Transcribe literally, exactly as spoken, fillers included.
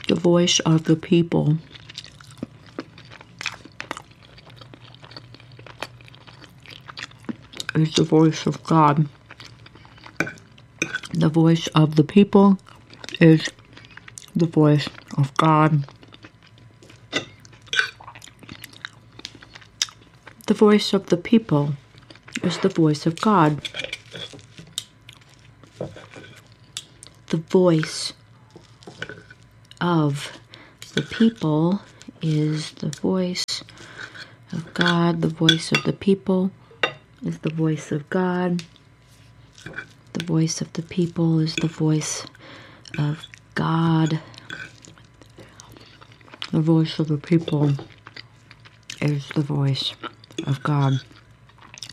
The voice of the people is the voice of God. The voice of the people is the voice of God. The voice of the people is the voice of God. The voice of the people is the voice of God. The voice of the people is the voice of God. The voice of the people is the voice of God. The voice of the people is the voice of God.